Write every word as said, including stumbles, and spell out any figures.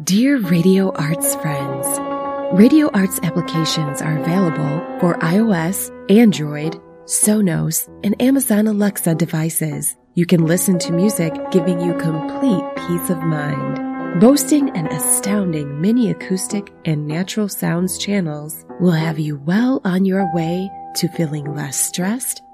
Dear Radio Arts friends, Radio Arts applications are available for iOS, Android, Sonos, and Amazon Alexa devices. You can listen to music giving you complete peace of mind. Boasting an astounding mini acoustic and natural sounds channels will have you well on your way to feeling less stressed